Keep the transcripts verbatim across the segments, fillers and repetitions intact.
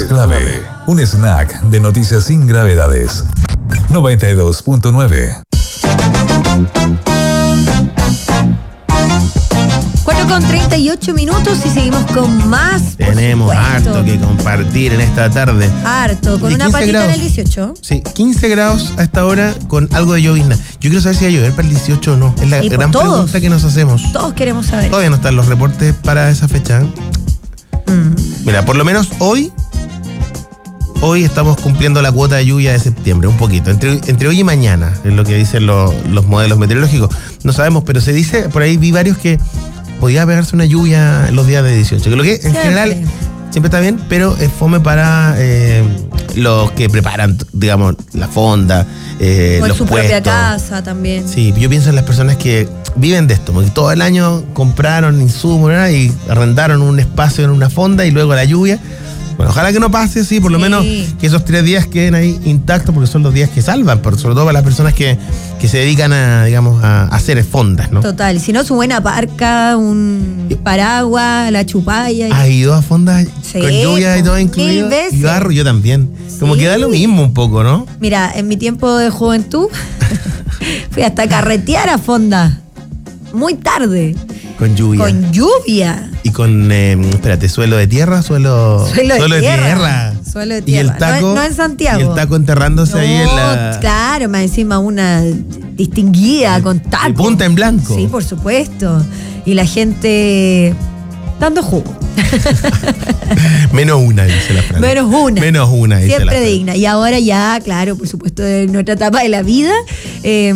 Clave, un snack de noticias sin gravedades. noventa y dos punto nueve. cuatro con treinta y ocho minutos y seguimos con más. Tenemos harto que compartir en esta tarde. Harto, con Y una quince patita grados. en el dieciocho. Sí, quince grados a esta hora con algo de llovizna. Yo quiero saber si va a llover para el dieciocho o no. Es la Y por gran todos. pregunta que nos hacemos. Todos queremos saber. Todavía no están los reportes para esa fecha. Mm. Mira, por lo menos hoy, hoy estamos cumpliendo la cuota de lluvia de septiembre, un poquito. Entre, entre hoy y mañana, es lo que dicen los, los modelos meteorológicos. No sabemos, pero se dice, por ahí vi varios que podía pegarse una lluvia en los días de dieciocho. Que lo que en Siempre. general siempre está bien, pero es fome para eh, los que preparan, digamos, la fonda, eh, O en los su puestos. propia casa también. Sí, yo pienso en las personas que viven de esto, porque todo el año compraron insumos, ¿verdad? Y arrendaron un espacio en una fonda y luego la lluvia. Bueno, ojalá que no pase, sí, por lo Sí. menos que esos tres días queden ahí intactos, porque son los días que salvan, pero sobre todo para las personas que, que se dedican a, digamos, a hacer fondas, ¿no? Total, si no, su buena parca, un paraguas, la chupalla. y- ¿Has ido a fondas Sí, con lluvia y todo mil incluido? veces. Y barro, yo también. Como Sí. que da lo mismo un poco, ¿no? Mira, en mi tiempo de juventud fui hasta carretear a fonda. Muy tarde. Con lluvia. Con lluvia. Y con, eh, espérate, suelo de tierra, suelo, Suelo de tierra. Suelo de Y tierra. el taco, No- no en Santiago. Y el taco enterrándose ahí en la... Claro, más encima una distinguida con taco. Y punta en blanco. Sí, por supuesto. Y la gente dando jugo. Menos una, dice la frase. Menos una. Menos una, dice la Siempre frase. digna. Y ahora ya, claro, por supuesto, en nuestra etapa de la vida, eh,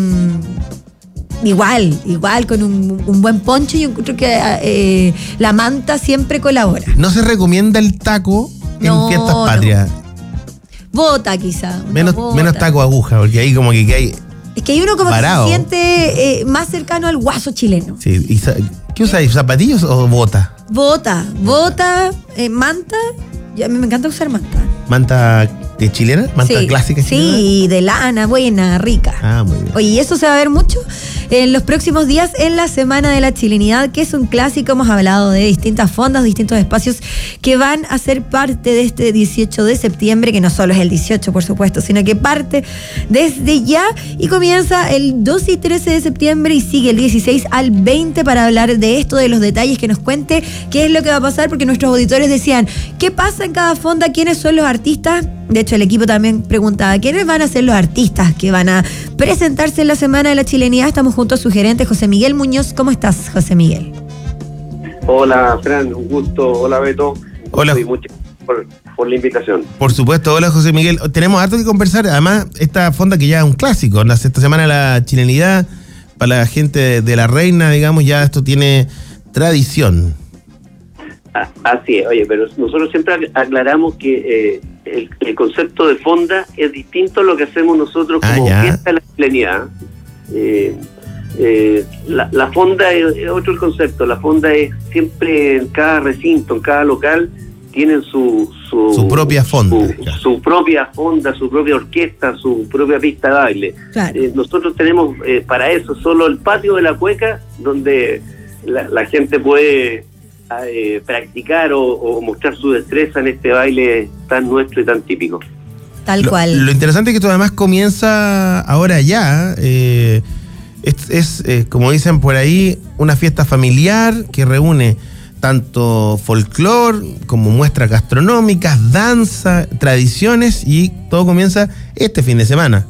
igual, igual, con un, un buen poncho, yo encuentro que eh, la manta siempre colabora. No se recomienda el taco No, en fiestas patrias. Bota, quizá. una Menos, bota. menos taco aguja, porque ahí como que, que hay... Es que hay uno como Varao. que se siente eh, más cercano al guaso chileno. Sí, y sa- ¿qué usáis? ¿Zapatillos o bota? Bota, bota, eh, manta. Y a mí me encanta usar manta. ¿Manta de chilena? ¿Manta Sí, clásica chilena? Sí, de lana, buena, rica. Ah, muy bien. Oye, y eso se va a ver mucho en los próximos días en la Semana de la Chilenidad, que es un clásico. Hemos hablado de distintas fondas, distintos espacios que van a ser parte de este dieciocho de septiembre, que no solo es el dieciocho, por supuesto, sino que parte desde ya y comienza el doce y trece de septiembre y sigue el dieciséis al veinte para hablar de esto, de los detalles, que nos cuente qué es lo que va a pasar, porque nuestros auditores decían, ¿qué pasa en cada fonda? ¿Quiénes son los artistas? De hecho, el equipo también preguntaba, ¿quiénes van a ser los artistas que van a presentarse en la Semana de la Chilenidad? Estamos junto a su gerente, José Miguel Muñoz. ¿Cómo estás, José Miguel? Hola, Fran, un gusto. Hola, Beto. Hola. Y muchas gracias por, por la invitación. Por supuesto, hola José Miguel. Tenemos harto que conversar. Además, esta fonda que ya es un clásico. ¿No? Esta semana la chilenidad, para la gente de la reina, digamos, ya esto tiene tradición. Ah, así es, oye, pero nosotros siempre ac- aclaramos que eh, el, el concepto de fonda es distinto a lo que hacemos nosotros Ah, como ya. fiesta de la chilenidad. Eh, eh, la, la fonda es, es otro el concepto. La fonda es siempre en cada recinto, en cada local, tienen su... Su, Su propia fonda, Su, claro. su propia fonda, su propia orquesta, su propia pista de baile. Claro. Eh, nosotros tenemos eh, para eso solo el patio de la cueca, donde la, la gente puede eh, practicar o, o mostrar su destreza en este baile tan nuestro y tan típico. Tal Lo, cual. lo interesante es que esto además comienza ahora ya. Eh, es, es eh, como dicen por ahí, una fiesta familiar que reúne tanto folclore como muestras gastronómicas, danza, tradiciones, y todo comienza este fin de semana.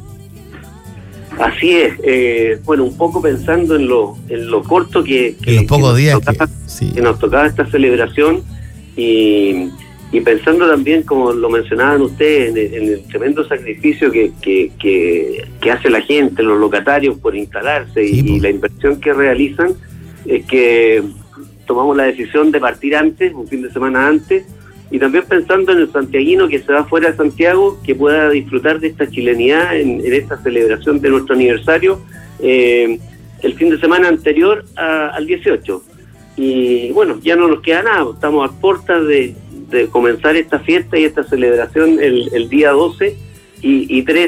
Así es, eh, bueno, un poco pensando en lo en lo corto que, que En los pocos que días nos tocaba, que- sí. que nos tocaba esta celebración y, y pensando también, como lo mencionaban ustedes, en el, en el tremendo sacrificio que, que, que, que hace la gente, los locatarios por instalarse Sí, y, pues. y la inversión que realizan, es que tomamos la decisión de partir antes, un fin de semana antes, y también pensando en el santiaguino que se va fuera de Santiago, que pueda disfrutar de esta chilenidad en, en esta celebración de nuestro aniversario eh, el fin de semana anterior a- al dieciocho. Y bueno, ya no nos queda nada, estamos a puertas de, de comenzar esta fiesta y esta celebración el, el día doce y, y trece.